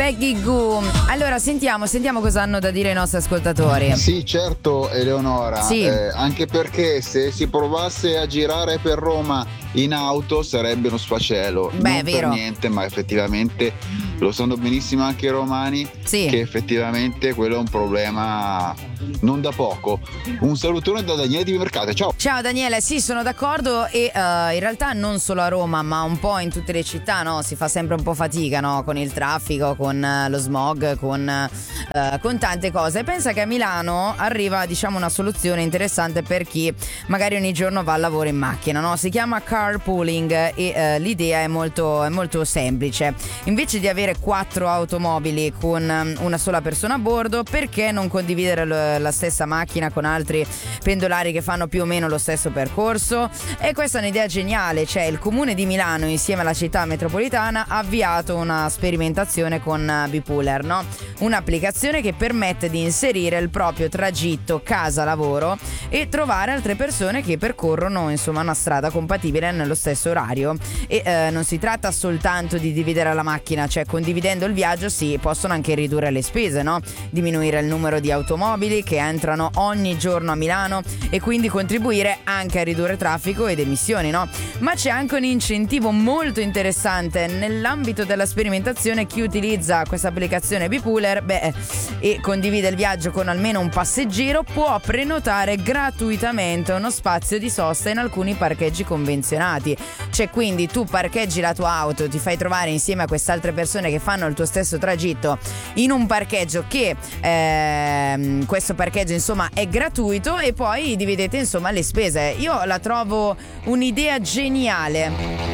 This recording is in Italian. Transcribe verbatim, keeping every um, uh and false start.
Peggy Goo. Allora sentiamo, sentiamo cosa hanno da dire i nostri ascoltatori. Sì, certo Eleonora, Sì. eh, anche perché se si provasse a girare per Roma in auto sarebbe uno sfacelo. Beh, non è vero. per niente, ma effettivamente lo sanno benissimo anche i romani, Sì. che effettivamente quello è un problema non da poco. Un salutone da Daniele di Mercate, ciao. Ciao Daniele, sì, sono d'accordo e uh, in realtà non solo a Roma ma un po' in tutte le città, no? Si fa sempre un po' fatica, no? Con il traffico, con uh, lo smog, con, uh, con tante cose. Pensa che a Milano arriva, diciamo, una soluzione interessante per chi magari ogni giorno va al lavoro in macchina, no? Si chiama carpooling e uh, l'idea è molto, è molto semplice. Invece di avere quattro automobili con um, una sola persona a bordo, perché non condividere lo, la stessa macchina con altri pendolari che fanno più o meno lo stesso percorso? E questa è un'idea geniale, cioè il comune di Milano insieme alla città metropolitana ha avviato una sperimentazione con Bipooler, no? Un'applicazione che permette di inserire il proprio tragitto casa-lavoro e trovare altre persone che percorrono insomma una strada compatibile nello stesso orario. E eh, non si tratta soltanto di dividere la macchina, cioè condividendo il viaggio si possono anche ridurre le spese, no? Diminuire il numero di automobili che entrano ogni giorno a Milano e quindi contribuire anche a ridurre traffico ed emissioni, no? Ma c'è anche un incentivo molto interessante nell'ambito della sperimentazione. Chi utilizza questa applicazione Bipooler, beh, e condivide il viaggio con almeno un passeggero, può prenotare gratuitamente uno spazio di sosta in alcuni parcheggi convenzionati. Cioè, quindi tu parcheggi la tua auto, ti fai trovare insieme a queste altre persone che fanno il tuo stesso tragitto in un parcheggio che ehm, questo parcheggio insomma è gratuito e poi dividete insomma le spese. Io la trovo un'idea geniale.